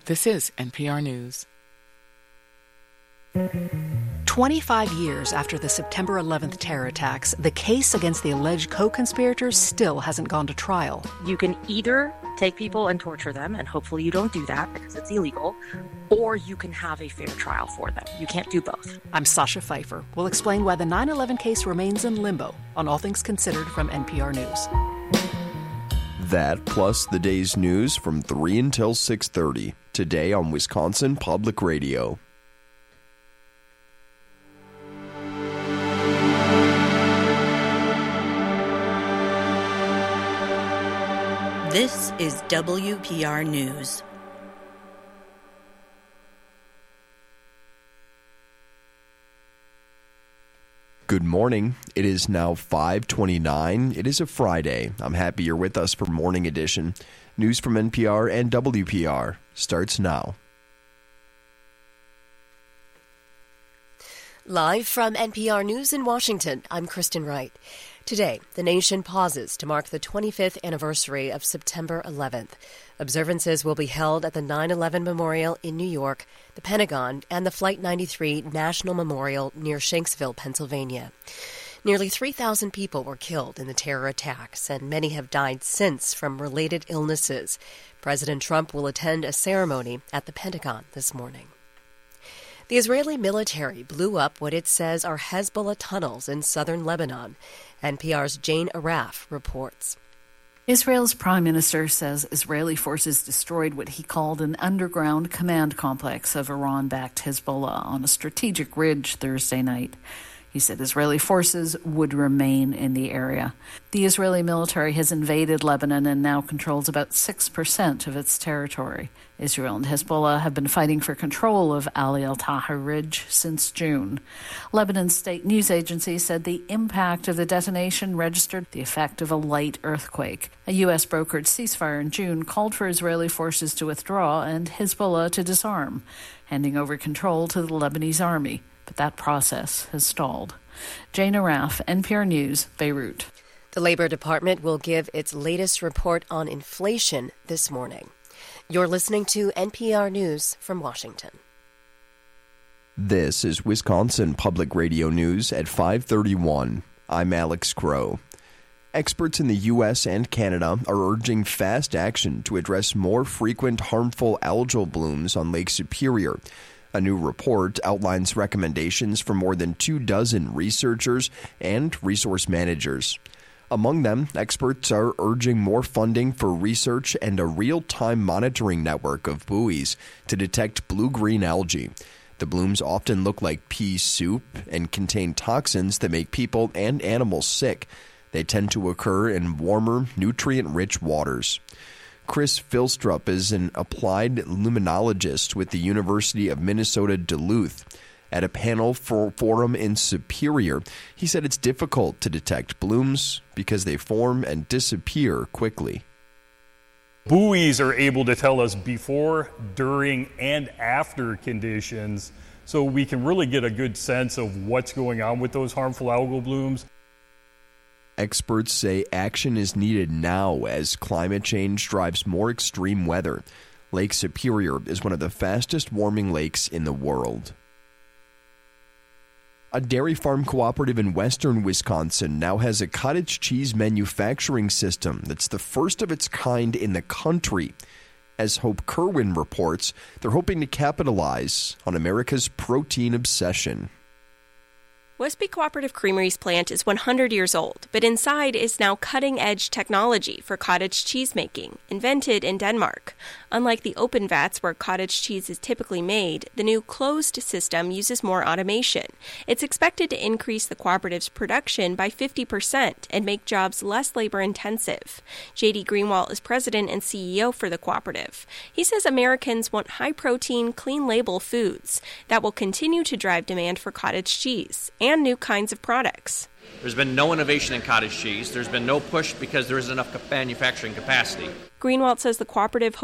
This is NPR News. 25 years after the September 11th terror attacks, the case against the alleged co-conspirators still hasn't gone to trial. You can either take people and torture them, and hopefully you don't do that because it's illegal, or you can have a fair trial for them. You can't do both. I'm Sasha Pfeiffer. We'll explain why the 9/11 case remains in limbo on All Things Considered from NPR News. That plus the day's news from 3 until 6:30 today on Wisconsin Public Radio. This is WPR News. Good morning. It is now 5:29. It is a Friday. I'm happy you're with us for Morning Edition. News from NPR and WPR starts now. Live from NPR News in Washington, I'm Kristen Wright. Today, the nation pauses to mark the 25th anniversary of September 11th. Observances will be held at the 9/11 Memorial in New York, the Pentagon, and the Flight 93 National Memorial near Shanksville, Pennsylvania. Nearly 3,000 people were killed in the terror attacks, and many have died since from related illnesses. President Trump will attend a ceremony at the Pentagon this morning. The Israeli military blew up what it says are Hezbollah tunnels in southern Lebanon. NPR's Jane Araf reports. Israel's prime minister says Israeli forces destroyed what he called an underground command complex of Iran-backed Hezbollah on a strategic ridge Thursday night. He said Israeli forces would remain in the area. The Israeli military has invaded Lebanon and now controls about 6% of its territory. Israel and Hezbollah have been fighting for control of Ali al-Tahrir Ridge since June. Lebanon's state news agency said the impact of the detonation registered the effect of a light earthquake. A U.S. brokered ceasefire in June called for Israeli forces to withdraw and Hezbollah to disarm, handing over control to the Lebanese army. But that process has stalled. Jane Araf, NPR News, Beirut. The Labor Department will give its latest report on inflation this morning. You're listening to NPR News from Washington. This is Wisconsin Public Radio News at 5:31. I'm Alex Crow. Experts in the U.S. and Canada are urging fast action to address more frequent harmful algal blooms on Lake Superior. A new report outlines recommendations from more than 24 researchers and resource managers. Among them, experts are urging more funding for research and a real-time monitoring network of buoys to detect blue-green algae. The blooms often look like pea soup and contain toxins that make people and animals sick. They tend to occur in warmer, nutrient-rich waters. Chris Filstrup is an applied luminologist with the University of Minnesota Duluth. At a panel forum in Superior, he said it's difficult to detect blooms because they form and disappear quickly. Buoys are able to tell us before, during, and after conditions, so we can really get a good sense of what's going on with those harmful algal blooms. Experts say action is needed now as climate change drives more extreme weather. Lake Superior is one of the fastest warming lakes in the world. A dairy farm cooperative in western Wisconsin now has a cottage cheese manufacturing system that's the first of its kind in the country. As Hope Kerwin reports, they're hoping to capitalize on America's protein obsession. Westby Cooperative Creamery's plant is 100 years old, but inside is now cutting-edge technology for cottage cheese making, invented in Denmark. Unlike the open vats where cottage cheese is typically made, the new closed system uses more automation. It's expected to increase the cooperative's production by 50% and make jobs less labor-intensive. J.D. Greenwald is president and CEO for the cooperative. He says Americans want high-protein, clean-label foods that will continue to drive demand for cottage cheese and new kinds of products. There's been no innovation in cottage cheese. There's been no push because there isn't enough manufacturing capacity. Greenwald says the cooperative